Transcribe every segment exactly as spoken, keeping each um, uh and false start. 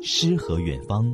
诗和远方。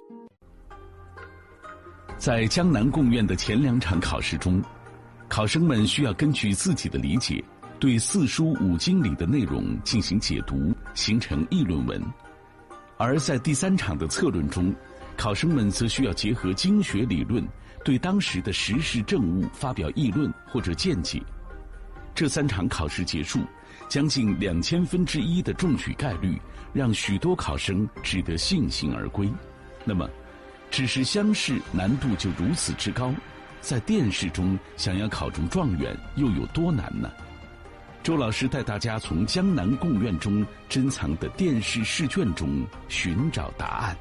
在江南贡院的前两场考试中，考生们需要根据自己的理解，对四书五经里的内容进行解读，形成议论文；而在第三场的策论中，考生们则需要结合经学理论，对当时的时事政务发表议论或者见解。这三场考试结束，将近两千分之一的中举概率，让许多考生只得悻悻而归。那么，只是乡试难度就如此之高，在殿试中想要考中状元又有多难呢？周老师带大家从江南贡院中珍藏的殿试试卷中寻找答案。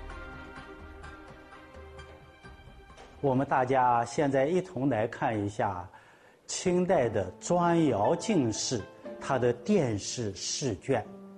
我们大家现在一同来看一下清代的砖窑进士他的殿试试卷。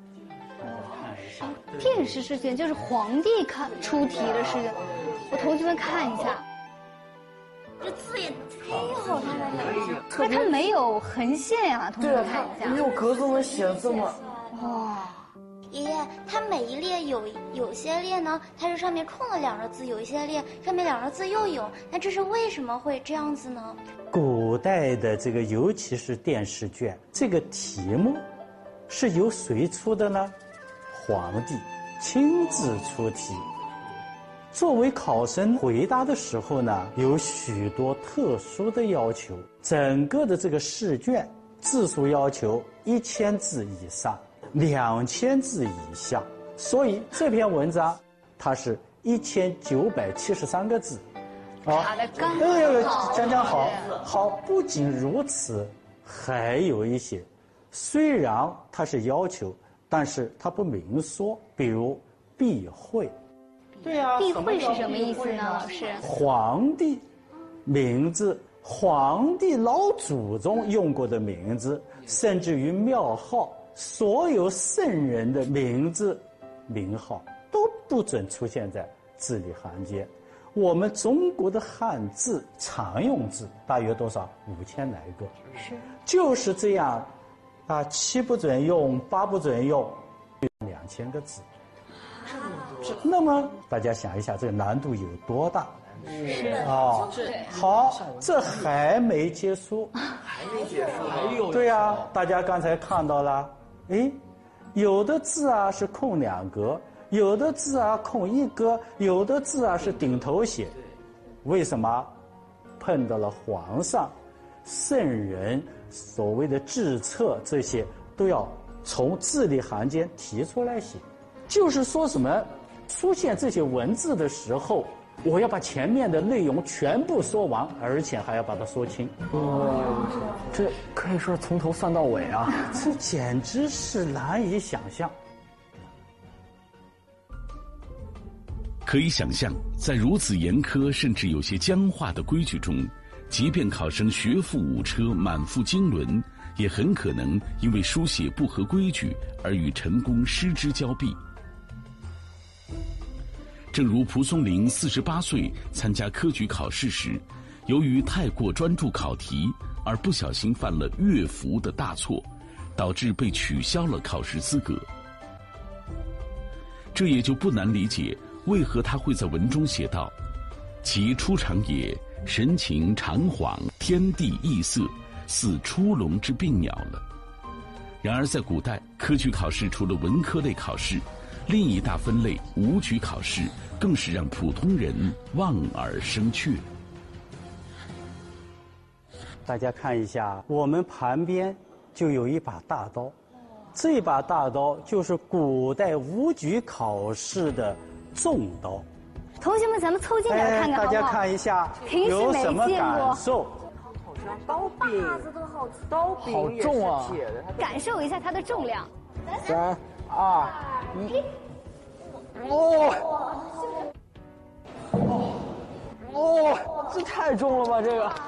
殿试试卷就是皇帝看出题的试卷，我同学们看一下，这字也忒好看了，那它没有横线呀、啊，同学们看一下， 没有格子能写这么， 哇。 爷爷，它每一列有有些列呢，它是上面空了两个字；有一些列上面两个字又有，那这是为什么会这样子呢？ 古代的这个，尤其是殿试卷，这个题目是由谁出的呢？皇帝亲自出题。作为考生回答的时候呢，有许多特殊的要求，整个的这个试卷字数要求一千字以上。两千字以下，所以这篇文章它是一千九百七十三个字， 查得刚好， 哎呦，讲讲好，好。不仅如此，还有一些，虽然它是要求，但是它不明说，比如避讳。 对呀、啊， 避讳是什么意思呢，老师？ 皇帝名字，皇帝老祖宗用过的名字，甚至于庙号。所有圣人的名字、名号都不准出现在字里行间。我们中国的汉字常用字大约多少？五千来个。是，就是这样，啊，七不准用，八不准用，两千个字。那么大家想一下，这个难度有多大？ 是哦，好，这还没结束， 还没结束，还有对呀、啊，大家刚才看到了。哎，有的字啊是空两格，有的字啊空一格，有的字啊是顶头写。为什么？碰到了皇上、圣人，所谓的制策，这些都要从字里行间提出来写。就是说什么，出现这些文字的时候，我要把前面的内容全部说完，而且还要把它说清。 哇，这可以说从头算到尾啊！ 这简直是难以想象。 可以想象，在如此严苛甚至有些僵化的规矩中，即便考生学富五车、满腹经纶，也很可能因为书写不合规矩而与成功失之交臂。正如蒲松龄四十八岁参加科举考试时，由于太过专注考题，而不小心犯了乐符的大错，导致被取消了考试资格。这也就不难理解，为何他会在文中写道：“其出场也，神情长恍，天地异色，似出笼之病鸟了。”然而在古代，科举考试除了文科类考试，另一大分类武举考试更是让普通人望而生却。 大家看一下，我们旁边就有一把大刀，这把大刀就是古代武举考试的重刀。 同学们，咱们凑近点看看好不好？ 大家看一下，有什么感受？ 刀柄子都好粗， 刀柄也是铁的， 感受一下它的重量。 三二一，哦哦哦，这太重了吧！这个。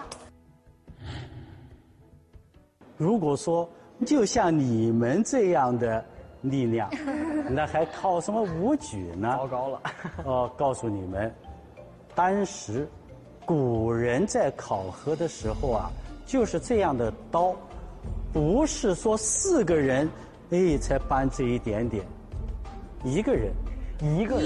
如果说就像你们这样的力量，那还靠什么武举呢？ 糟糕了！ 哦，告诉你们，当时古人在考核的时候啊，就是这样的刀，不是说四个人哎才搬这一点点，一个人， 一个人。